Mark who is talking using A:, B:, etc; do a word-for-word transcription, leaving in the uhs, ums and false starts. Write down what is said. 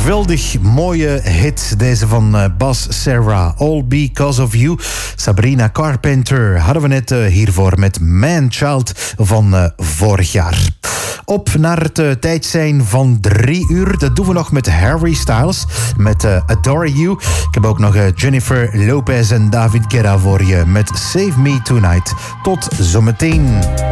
A: geweldig mooie hit, deze van uh, Bas Serra. All Because of You. Sabrina Carpenter hadden we net uh, hiervoor met Man Child van uh, vorig jaar. Op naar het uh, tijd zijn van drie uur. Dat doen we nog met Harry Styles, met uh, Adore You. Ik heb ook nog uh, Jennifer Lopez en David Guetta voor je met Save Me Tonight. Tot zometeen.